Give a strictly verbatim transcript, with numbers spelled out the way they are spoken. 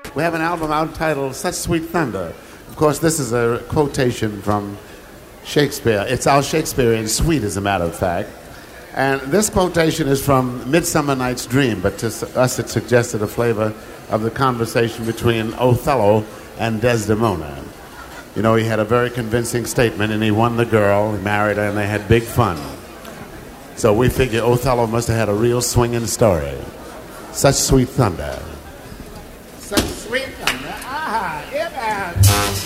We have an album out titled Such Sweet Thunder. Of course, this is a quotation from Shakespeare. It's our Shakespearean suite, as a matter of fact. And this quotation is from Midsummer Night's Dream, but to us it suggested a flavor of the conversation between Othello and Desdemona. You know, he had a very convincing statement, and he won the girl, he married her, and they had big fun. So we figure Othello must have had a real swinging story. Such Sweet Thunder. Such sweet thunder. Ah, yeah.